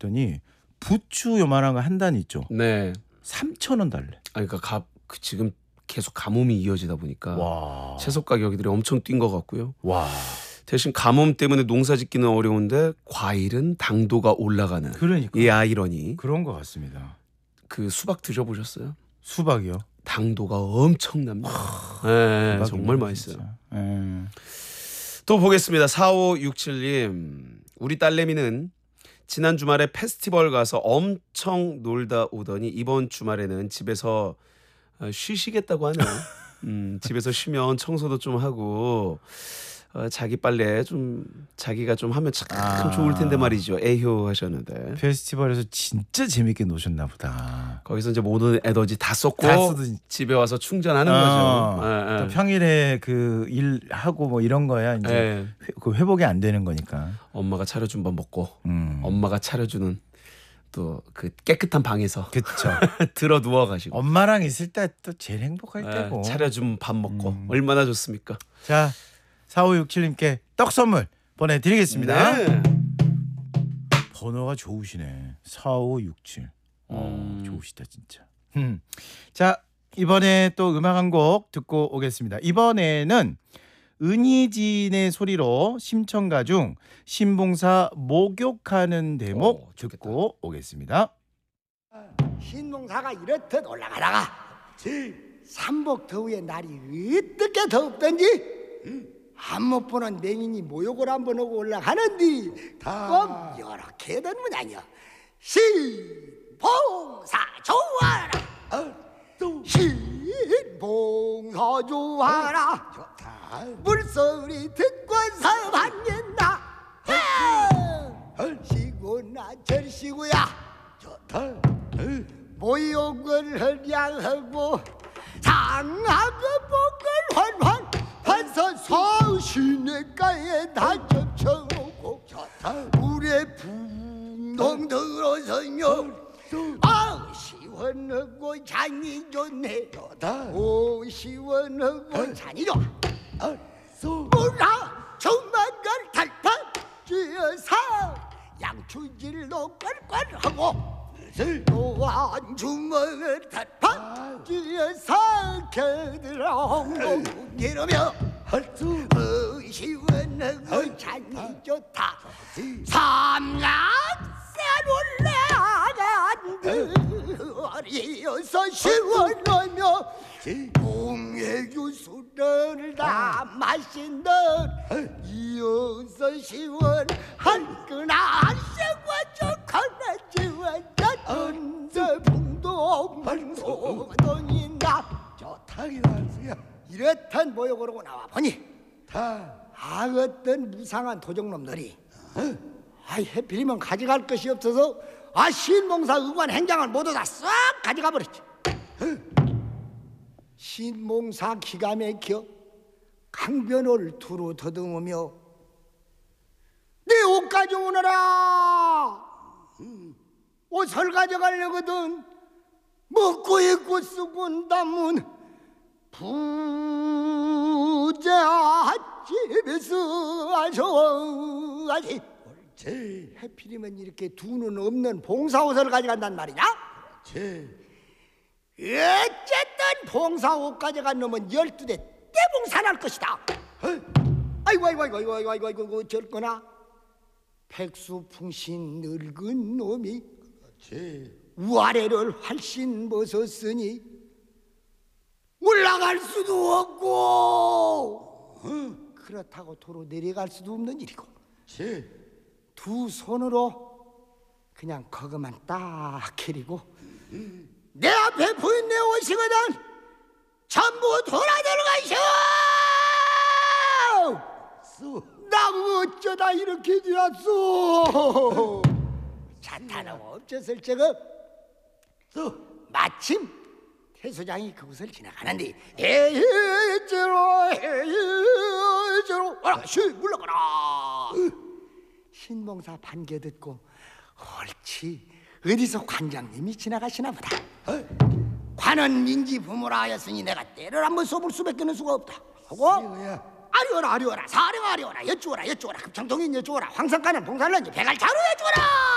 그랬더니 부추 요만한 거 한 단 있죠. 네. 3,000원 달래. 그러니까 지금 계속 가뭄이 이어지다 보니까 와. 채소 가격들이 엄청 뛴 것 같고요. 와. 대신 가뭄 때문에 농사짓기는 어려운데 과일은 당도가 올라가는. 그러니까. 이 아이러니. 그런 것 같습니다. 그 수박 드셔보셨어요? 수박이요? 당도가 엄청납니다. 네, 정말 맛있어요. 또 보겠습니다. 4567님. 우리 딸내미는 지난 주말에 페스티벌 가서 엄청 놀다 오더니 이번 주말에는 집에서 쉬시겠다고 하네요. 집에서 쉬면 청소도 좀 하고 자기 빨래 좀 자기가 좀 하면 참 좋을 텐데 말이죠. 에휴 하셨는데. 페스티벌에서 진짜 재밌게 노셨나 보다. 거기서 이제 모든 에너지 다 썼고 집에 와서 충전하는 거죠. 또 평일에 그 일하고 뭐 이런 거야 이제 그 회복이 안 되는 거니까. 엄마가 차려준 밥 먹고 엄마가 차려주는 또 그 깨끗한 방에서 그렇죠. 들어 누워가지고 엄마랑 있을 때 또 제일 행복할 때고. 차려준 밥 먹고 얼마나 좋습니까? 자 4567님께 떡 선물 보내드리겠습니다. 네. 번호가 좋으시네. 4567. 좋으시다 진짜. 자 이번에 또 음악 한 곡 듣고 오겠습니다. 이번에는 은희진의 소리로 심청가 중 신봉사 목욕하는 대목 듣고 오겠습니다. 신봉사가 이렇듯 올라가다가 삼복더위에 날이 어떻게 덥던지 한 못 보는 맹인이 모욕을 한번 하고 올라가는디 꼭 이렇게 되는 모양이야. 신봉사 좋아라 신봉사 좋아라 물소리 듣고서 반긴다 시구나 절시구야 모욕을 하려하고 상하고 복을 활활 반서 서시내가에 다 접쳐오고 물에 붕덩 들어서며 시원하고 잔이 좋네 시원하고 잔이 좋아 물아 주먹을 탈탈 쥐어서 양추질로 껄껄하고 또한 주먹을 탈탈 쥐어서 겨드랑이 이러며 시원하고 잔이 좋다 삼각산 올라간 거리여서 시원하며 동해유수를 다 마신들 이어서 시원한 그나 세워줘 걸어지워져 언제풍도 돈인다 좋다기다 이렇단 모욕으로 나와 보니 어떤 무상한 도적놈들이 해필이면 가져갈 것이 없어서 신봉사 의관 행장을 모두 다 싹 가져가 버렸지. 신봉사 기가 막혀 강변을 두루 더듬으며 내 옷 가져오너라 옷을 가져가려거든 먹고 입고 쓰고 담은 부자 집에서 아쉬워하지 해필이면 이렇게 두 눈 없는 봉사옷을 가져간단 말이냐? 어쨌든 봉사옷 가져간 놈은 12대 떼봉사날 것이다. 아이고 저거나 백수풍신 늙은 놈이 우아래를 활신 벗었으니 올라갈 수도 없고 그렇다고 도로 내려갈 수도 없는 일이고 두 손으로 그냥 그것만 딱 캐리고 내 앞에 부인내 오시거든 전부 돌아 들어가시오. 나 어쩌다 이렇게 되었소. 자타나고 없었을 적은 마침 태수장이 그곳을 지나가는데 에이저로 물러가라. 신봉사 반겨 듣고 옳지 어디서 관장님이 지나가시나 보다. 관은 민지 부모라 하였으니 내가 때를 한번 쏘볼 수밖에 는 수가 없다 하고 아리오라 사령 아리오라 여쭈어라 급청동인 여쭈어라 황성가는 봉살런지 백알자루 여쭈어라